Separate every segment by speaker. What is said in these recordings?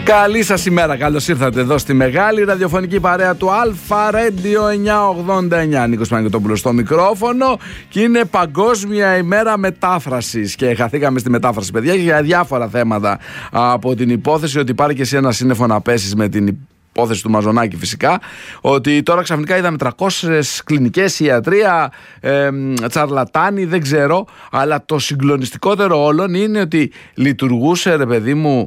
Speaker 1: Καλή σας ημέρα, καλώς ήρθατε εδώ στη μεγάλη ραδιοφωνική παρέα του Αλφα Radio 989. Νίκος Παναγιωτόπουλος στο μικρόφωνο και είναι Παγκόσμια ημέρα μετάφρασης. Και χαθήκαμε στη μετάφραση, παιδιά, για διάφορα θέματα. Από την υπόθεση ότι πάρει και εσύ ένα σύννεφο να πέσεις με την υπόθεση του Μαζονάκη, φυσικά. Ότι τώρα ξαφνικά είδαμε 300 κλινικές, ιατρία, τσαρλατάνοι, δεν ξέρω. Αλλά το συγκλονιστικότερο όλων είναι ότι λειτουργούσε, ρε παιδί μου,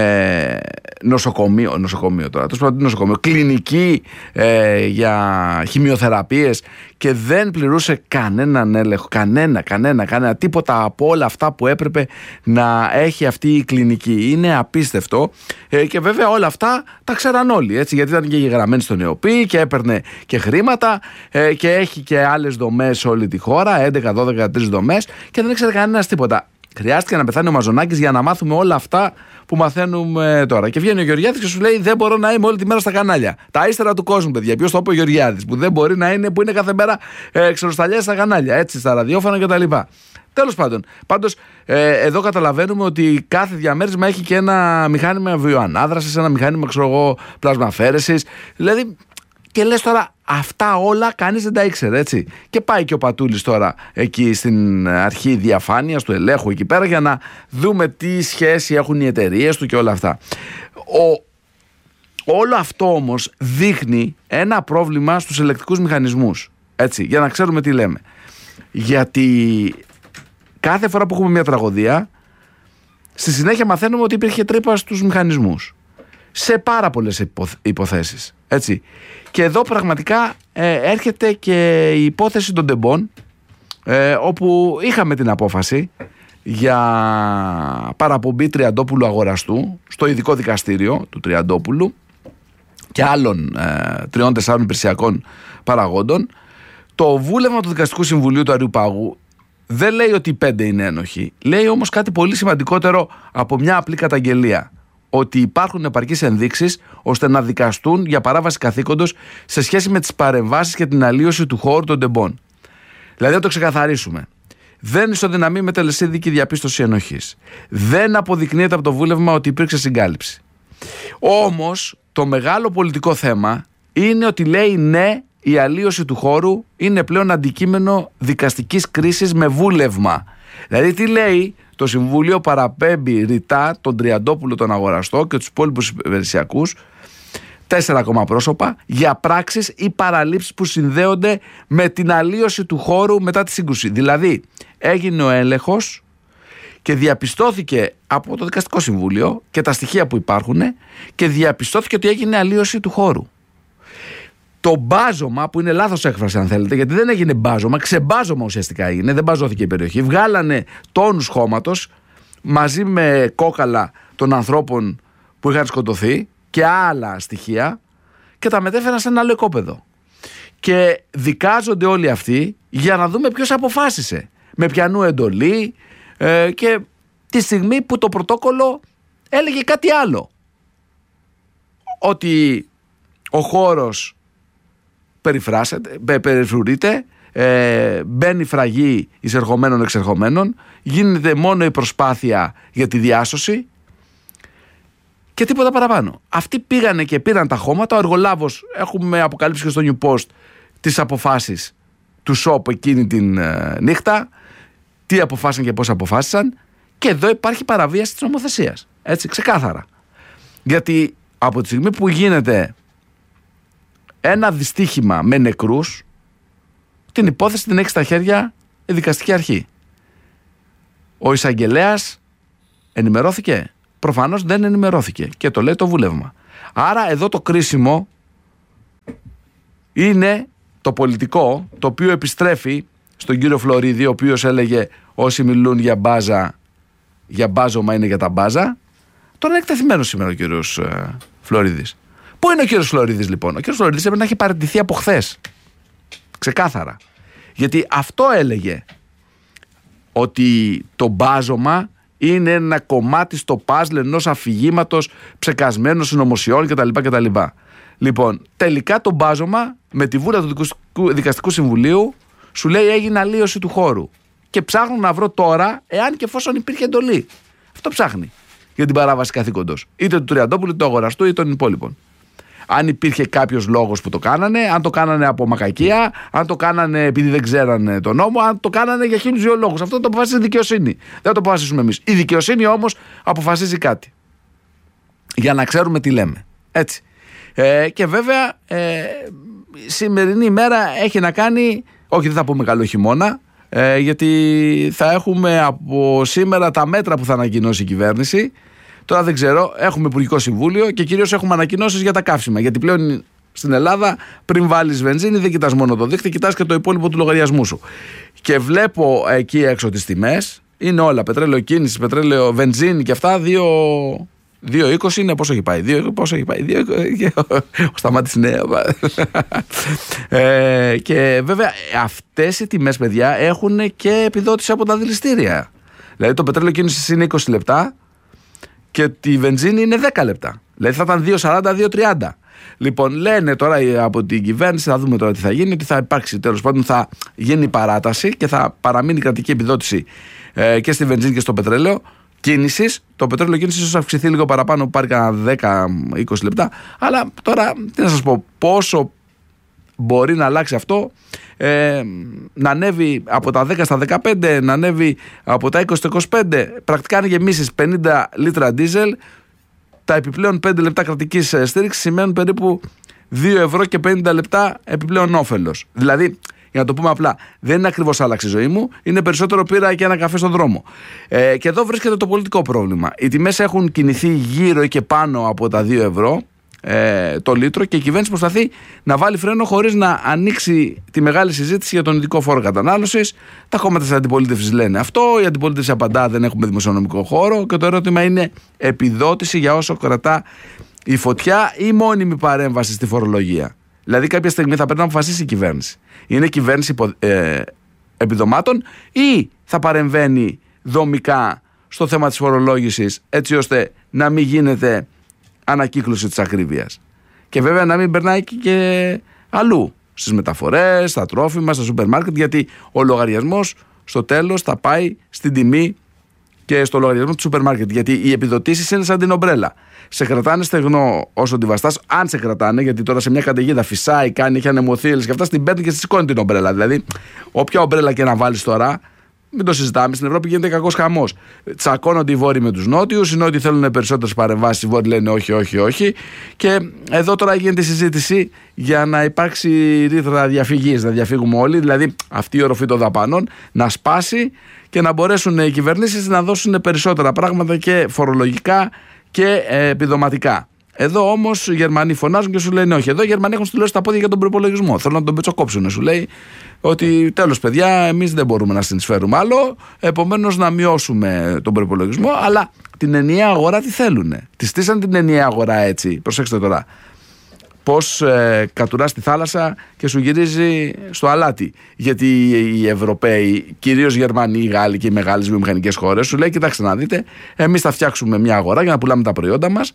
Speaker 1: νοσοκομείο τώρα, κλινική για χημειοθεραπείες και δεν πληρούσε κανέναν έλεγχο, κανένα, τίποτα από όλα αυτά που έπρεπε να έχει αυτή η κλινική. Είναι απίστευτο και βέβαια όλα αυτά τα ξέραν όλοι, έτσι, γιατί ήταν και γεγραμμένοι στον ΕΟΠΗ και έπαιρνε και χρήματα και έχει και άλλες δομές σε όλη τη χώρα, 11-12 δομές, και δεν ήξερε κανένας τίποτα. Χρειάστηκε να πεθάνει ο Μαζονάκης για να μάθουμε όλα αυτά που μαθαίνουμε τώρα. Και βγαίνει ο Γεωργιάδης και σου λέει: δεν μπορώ να είμαι όλη τη μέρα στα κανάλια. Τα ύστερα του κόσμου, παιδιά. Ποιος το είπε? Ο Γεωργιάδης, που δεν μπορεί να είναι, που είναι κάθε μέρα ξεροσταλιές στα κανάλια, έτσι, στα ραδιόφωνα κτλ. Τέλος πάντων. Πάντως, εδώ καταλαβαίνουμε ότι κάθε διαμέρισμα έχει και ένα μηχάνημα βιοανάδρασης, ένα μηχάνημα, πλασμαφέρεσης. Δηλαδή, και λες τώρα, αυτά όλα κανείς δεν τα ήξερε, έτσι. Και πάει και ο Πατούλης τώρα εκεί στην αρχή διαφάνειας του ελέγχου εκεί πέρα για να δούμε τι σχέση έχουν οι εταιρείες του και όλα αυτά. Όλο αυτό όμως δείχνει ένα πρόβλημα στους ελεκτικούς μηχανισμούς, έτσι, για να ξέρουμε τι λέμε. Γιατί κάθε φορά που έχουμε μια τραγωδία, στη συνέχεια μαθαίνουμε ότι υπήρχε τρύπα στους μηχανισμούς. Σε πάρα πολλές υποθέσεις, έτσι. Και εδώ πραγματικά έρχεται και η υπόθεση των τεμπών, όπου είχαμε την απόφαση για παραπομπή Τριαντόπουλου αγοραστού στο ειδικό δικαστήριο του Τριαντόπουλου και άλλων 3-4 υπηρεσιακών παραγόντων. Το βούλευμα του Δικαστικού Συμβουλίου του Αριουπάγου δεν λέει ότι οι 5 είναι ένοχοι, λέει όμως κάτι πολύ σημαντικότερο από μια απλή καταγγελία. Ότι υπάρχουν επαρκείς ενδείξεις ώστε να δικαστούν για παράβαση καθήκοντος σε σχέση με τις παρεμβάσεις και την αλλίωση του χώρου των τεμπών. Δηλαδή, να το ξεκαθαρίσουμε. Δεν ισοδυναμεί με τελεσίδικη διαπίστωση ενοχής. Δεν αποδεικνύεται από το βούλευμα ότι υπήρξε συγκάλυψη. Όμως, το μεγάλο πολιτικό θέμα είναι ότι λέει ναι, η αλλίωση του χώρου είναι πλέον αντικείμενο δικαστικής κρίσης με βούλευμα. Δηλαδή, τι λέει? Το Συμβούλιο παραπέμπει ρητά τον Τριαντόπουλο, τον αγοραστό και τους υπόλοιπους υπηρεσιακούς, 4 ακόμα πρόσωπα, για πράξεις ή παραλήψεις που συνδέονται με την αλλίωση του χώρου μετά τη σύγκρουση. Δηλαδή, έγινε ο έλεγχος και διαπιστώθηκε από το Δικαστικό Συμβούλιο και τα στοιχεία που υπάρχουν και διαπιστώθηκε ότι έγινε αλλίωση του χώρου. Το μπάζωμα, που είναι λάθος έκφραση αν θέλετε, γιατί δεν έγινε μπάζωμα, ξεμπάζωμα ουσιαστικά έγινε, δεν μπαζώθηκε η περιοχή. Βγάλανε τόνους χώματος μαζί με κόκαλα των ανθρώπων που είχαν σκοτωθεί και άλλα στοιχεία και τα μετέφεραν σε ένα άλλο οικόπεδο. Και δικάζονται όλοι αυτοί για να δούμε ποιος αποφάσισε, με ποιανού εντολή και τη στιγμή που το πρωτόκολλο έλεγε κάτι άλλο. Ότι ο χώρος περιφρουρείται, μπαίνει φραγή εισερχομένων εξερχομένων, γίνεται μόνο η προσπάθεια για τη διάσωση και τίποτα παραπάνω. Αυτοί πήγανε και πήραν τα χώματα. Ο εργολάβος, έχουμε αποκαλύψει και στο New Post τις αποφάσεις του ΣΟΠ εκείνη την νύχτα, τι αποφάσισαν και πώς αποφάσισαν, και εδώ υπάρχει παραβίαση της νομοθεσίας, έτσι, ξεκάθαρα. Γιατί από τη στιγμή που γίνεται ένα δυστύχημα με νεκρούς, την υπόθεση την έχει στα χέρια η δικαστική αρχή. Ο εισαγγελέας ενημερώθηκε? Προφανώς δεν ενημερώθηκε και το λέει το βούλευμα. Άρα εδώ το κρίσιμο είναι το πολιτικό, το οποίο επιστρέφει στον κύριο Φλωρίδη, ο οποίος έλεγε όσοι μιλούν για μπάζα, για μπάζωμα είναι για τα μπάζα. Τώρα είναι εκτεθειμένος σήμερα ο κύριος Φλωρίδης. Πού είναι ο κύριος Φλωρίδης λοιπόν? Ο κύριος Φλωρίδης έπρεπε να έχει παραιτηθεί από χθες. Ξεκάθαρα. Γιατί αυτό έλεγε, ότι το μπάζωμα είναι ένα κομμάτι στο παζλ ενός αφηγήματος ψεκασμένων συνωμοσιών κτλ. Λοιπόν, τελικά το μπάζωμα με τη βούλα του Δικαστικού Συμβουλίου σου λέει έγινε αλλίωση του χώρου. Και ψάχνω να βρω τώρα εάν και εφόσον υπήρχε εντολή. Αυτό ψάχνει. για την παράβαση καθήκοντος. Είτε του Τριαντόπουλου, είτε του αγοραστού, είτε των υπόλοιπων. Αν υπήρχε κάποιος λόγος που το κάνανε, αν το κάνανε από μακακία, αν το κάνανε επειδή δεν ξέρανε τον νόμο, αν το κάνανε για 1002 λόγους. Αυτό το αποφασίζει η δικαιοσύνη. Δεν το αποφασίσουμε εμείς. Η δικαιοσύνη όμως αποφασίζει κάτι. Για να ξέρουμε τι λέμε. Έτσι. Και βέβαια η σημερινή ημέρα έχει να κάνει, όχι δεν θα πούμε καλό χειμώνα, γιατί θα έχουμε από σήμερα τα μέτρα που θα ανακοινώσει η κυβέρνηση. Τώρα δεν ξέρω, έχουμε Υπουργικό Συμβούλιο και κυρίως έχουμε ανακοινώσεις για τα καύσιμα. Γιατί πλέον στην Ελλάδα, πριν βάλεις βενζίνη, δεν κοιτάς μόνο το δίχτυ, κοιτάς και το υπόλοιπο του λογαριασμού σου. Και βλέπω εκεί έξω τις τιμές, είναι όλα. Πετρέλαιο κίνηση, πετρέλαιο, βενζίνη και αυτά, 2,20 είναι, πόσο έχει πάει. Ο Σταμάτης είναι. Και βέβαια αυτές οι τιμές, παιδιά, έχουν και επιδότηση από τα δηληστήρια. Δηλαδή το πετρέλαιο κίνηση είναι 20 λεπτά. Και τη βενζίνη είναι 10 λεπτά. Δηλαδή θα ήταν 2,40, 2,30. Λοιπόν, λένε τώρα από την κυβέρνηση, θα δούμε τώρα τι θα γίνει, ότι θα υπάρξει τέλος πάντων, θα γίνει παράταση και θα παραμείνει κρατική επιδότηση και στη βενζίνη και στο πετρέλαιο κίνησης. Το πετρέλαιο κίνησης ίσως αυξηθεί λίγο παραπάνω, που πάρει κανένα 10-20 λεπτά. Αλλά τώρα, τι να σας πω, πόσο μπορεί να αλλάξει αυτό, να ανέβει από τα 10 στα 15, να ανέβει από τα 20 στα 25. Πρακτικά αν γεμίσεις 50 λίτρα ντίζελ, τα επιπλέον 5 λεπτά κρατικής στήριξης σημαίνουν περίπου 2 ευρώ και 50 λεπτά επιπλέον όφελος. Δηλαδή, για να το πούμε απλά, δεν είναι ακριβώς άλλαξη η ζωή μου, είναι περισσότερο πήρα και ένα καφέ στον δρόμο. Και εδώ βρίσκεται το πολιτικό πρόβλημα. Οι τιμές έχουν κινηθεί γύρω και πάνω από τα 2 ευρώ το λίτρο και η κυβέρνηση προσπαθεί να βάλει φρένο χωρίς να ανοίξει τη μεγάλη συζήτηση για τον ειδικό φόρο κατανάλωσης. Τα κόμματα της αντιπολίτευσης λένε αυτό, η αντιπολίτευση απαντά δεν έχουμε δημοσιονομικό χώρο και το ερώτημα είναι επιδότηση για όσο κρατά η φωτιά ή μόνιμη παρέμβαση στη φορολογία. Δηλαδή κάποια στιγμή θα πρέπει να αποφασίσει η κυβέρνηση. Είναι κυβέρνηση επιδομάτων ή θα παρεμβαίνει δομικά στο θέμα της φορολόγησης έτσι ώστε να μην γίνεται ανακύκλωση της ακρίβειας. Και βέβαια να μην περνάει και αλλού, στις μεταφορές, στα τρόφιμα, στα σούπερ μάρκετ, γιατί ο λογαριασμός στο τέλος θα πάει στην τιμή και στο λογαριασμό του σούπερ μάρκετ. Γιατί οι επιδοτήσεις είναι σαν την ομπρέλα. Σε κρατάνε στεγνό όσο τη βαστάς, αν σε κρατάνε, γιατί τώρα σε μια καταιγίδα φυσάει, κάνει, έχει ανεμοθύελες και αυτά, στην παίρνει και στη σηκώνει την ομπρέλα. Δηλαδή, όποια ομπρέλα και να βάλεις τώρα, μην το συζητάμε. Στην Ευρώπη γίνεται κακός χαμός. Τσακώνονται οι Βόρειοι με τους Νότιους. Οι Νότιοι θέλουν περισσότερες παρεμβάσεις. Οι Βόρειοι λένε όχι. Και εδώ τώρα γίνεται συζήτηση για να υπάρξει ρήτρα διαφυγής. Να διαφύγουμε όλοι. Δηλαδή αυτή η οροφή των δαπάνων να σπάσει και να μπορέσουν οι κυβερνήσεις να δώσουν περισσότερα πράγματα και φορολογικά και επιδοματικά. Εδώ όμως οι Γερμανοί φωνάζουν και σου λένε όχι. Εδώ οι Γερμανοί έχουν στυλώσει τα πόδια για τον προϋπολογισμό. Θέλουν να τον πετσοκόψουν. Σου λέει ότι τέλος, παιδιά, εμείς δεν μπορούμε να συνεισφέρουμε άλλο. Επομένως να μειώσουμε τον προϋπολογισμό. Αλλά την ενιαία αγορά τι θέλουνε. Τη στήσαν την ενιαία αγορά έτσι. Προσέξτε τώρα. Πώς κατουράς τη θάλασσα και σου γυρίζει στο αλάτι. Γιατί οι Ευρωπαίοι, κυρίως οι Γερμανοί, οι Γάλλοι και οι μεγάλες βιομηχανικές χώρες, σου λέει: κοιτάξτε να δείτε, εμείς θα φτιάξουμε μια αγορά για να πουλάμε τα προϊόντα μας.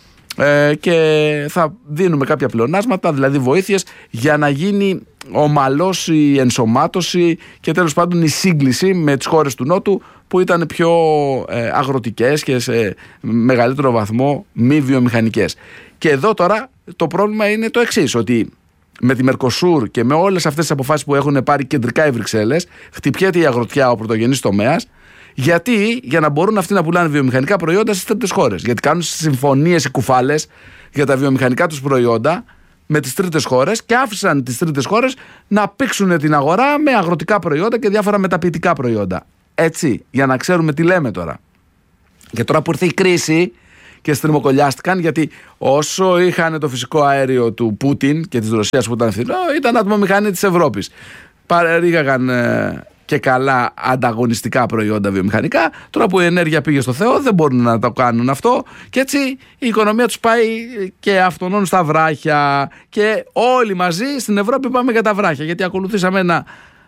Speaker 1: Και θα δίνουμε κάποια πλεονάσματα, δηλαδή βοήθειες, για να γίνει ομαλώς η ενσωμάτωση και τέλος πάντων η σύγκληση με τις χώρες του Νότου που ήταν πιο αγροτικές και σε μεγαλύτερο βαθμό μη βιομηχανικές. Και εδώ τώρα το πρόβλημα είναι το εξής, ότι με τη Μερκοσούρ και με όλες αυτές τις αποφάσεις που έχουν πάρει κεντρικά οι Βρυξέλλες, χτυπιέται η αγροτιά, ο πρωτογενής τομέας. Γιατί, για να μπορούν αυτοί να πουλάνε βιομηχανικά προϊόντα στις τρίτες χώρες. Γιατί κάνουν συμφωνίες οι κουφάλες για τα βιομηχανικά τους προϊόντα με τις τρίτες χώρες και άφησαν τις τρίτες χώρες να πήξουν την αγορά με αγροτικά προϊόντα και διάφορα μεταποιητικά προϊόντα. Έτσι, για να ξέρουμε τι λέμε τώρα. Και τώρα που ήρθε η κρίση και στριμοκολλιάστηκαν, γιατί όσο είχαν το φυσικό αέριο του Πούτιν και της Ρωσίας που ήταν φθηνό, ήταν ατμομηχανή της Ευρώπης. Παρήγαγαν και καλά ανταγωνιστικά προϊόντα βιομηχανικά. Τώρα που η ενέργεια πήγε στο Θεό, δεν μπορούν να το κάνουν αυτό. Και έτσι η οικονομία τους πάει και αυτονών στα βράχια. Και όλοι μαζί στην Ευρώπη πάμε για τα βράχια. Γιατί ακολουθήσαμε ένα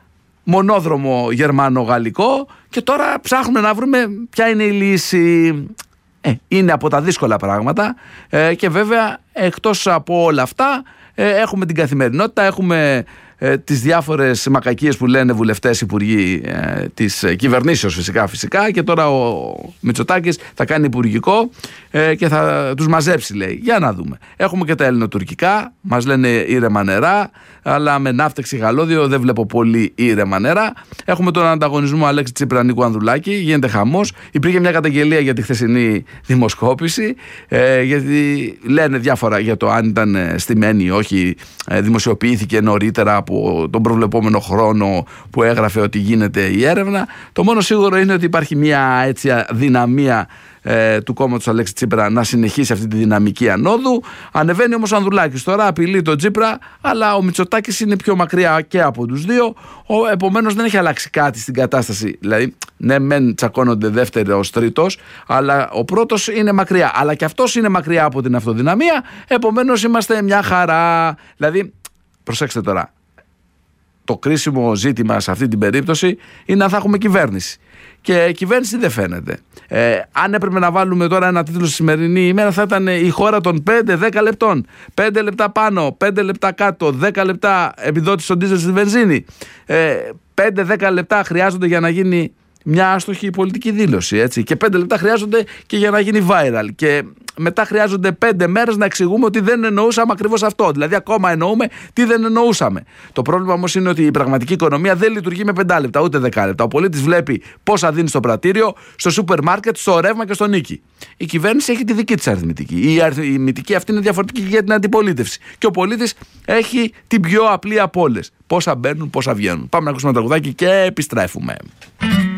Speaker 1: μονόδρομο γερμανο-γαλλικό και τώρα ψάχνουμε να βρούμε ποια είναι η λύση. Είναι από τα δύσκολα πράγματα και βέβαια εκτός από όλα αυτά έχουμε την καθημερινότητα, έχουμε τις διάφορες μακακίες που λένε βουλευτές, υπουργοί της κυβερνήσεως φυσικά, και τώρα ο Μητσοτάκης θα κάνει υπουργικό και θα τους μαζέψει, λέει. Για να δούμε. Έχουμε και τα ελληνοτουρκικά, μας λένε ήρεμα νερά, αλλά με ναύτεξη γαλόδιο δεν βλέπω πολύ ήρεμα νερά. Έχουμε τον ανταγωνισμό Αλέξη Τσίπρα Νίκου Ανδρουλάκη, γίνεται χαμός. Υπήρχε μια καταγγελία για τη χθεσινή δημοσκόπηση, γιατί λένε διάφορα για το αν ήταν στημένη ή όχι. Δημοσιοποιήθηκε νωρίτερα από τον προβλεπόμενο χρόνο που έγραφε ότι γίνεται η έρευνα. Το μόνο σίγουρο είναι ότι υπάρχει μια έτσι αδυναμία του κόμματος Αλέξη Τσίπρα να συνεχίσει αυτή τη δυναμική ανόδου. Ανεβαίνει όμως ο Ανδρουλάκης τώρα, απειλεί τον Τσίπρα, αλλά ο Μητσοτάκης είναι πιο μακριά και από τους δύο. Επομένως δεν έχει αλλάξει κάτι στην κατάσταση. Δηλαδή, ναι, μεν τσακώνονται δεύτερος, τρίτος, αλλά ο πρώτος είναι μακριά. Αλλά και αυτός είναι μακριά από την αυτοδυναμία. Επομένως είμαστε μια χαρά. Δηλαδή, προσέξτε τώρα. Το κρίσιμο ζήτημα σε αυτή την περίπτωση είναι αν θα έχουμε κυβέρνηση. Και κυβέρνηση δεν φαίνεται. Αν έπρεπε να βάλουμε τώρα ένα τίτλο στη σημερινή ημέρα, θα ήταν η χώρα των 5-10 λεπτών. 5 λεπτά πάνω, 5 λεπτά κάτω, 10 λεπτά επιδότηση στον ντίζελ στη βενζίνη. 5-10 λεπτά χρειάζονται για να γίνει μια άστοχη πολιτική δήλωση. Έτσι. Και 5 λεπτά χρειάζονται και για να γίνει viral. Και μετά χρειάζονται 5 μέρες να εξηγούμε ότι δεν εννοούσαμε ακριβώς αυτό. Δηλαδή, ακόμα εννοούμε τι δεν εννοούσαμε. Το πρόβλημα όμως είναι ότι η πραγματική οικονομία δεν λειτουργεί με 5 λεπτά, ούτε 10 λεπτά. Ο πολίτης βλέπει πόσα δίνει στο πρατήριο, στο σούπερ μάρκετ, στο ρεύμα και στο νίκη. Η κυβέρνηση έχει τη δική της αριθμητική. Η αριθμητική αυτή είναι διαφορετική για την αντιπολίτευση. Και ο πολίτης έχει την πιο απλή από όλες. Πόσα μπαίνουν, πόσα βγαίνουν. Πάμε να ακούσουμε ένα τραγουδάκι και επιστρέφουμε.